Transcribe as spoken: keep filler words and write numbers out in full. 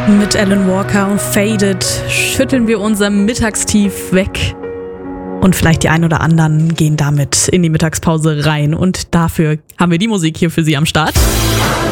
Mit Alan Walker und Faded schütteln wir unser Mittagstief weg. Und vielleicht die ein oder anderen gehen damit in die Mittagspause rein. Und dafür haben wir die Musik hier für Sie am Start.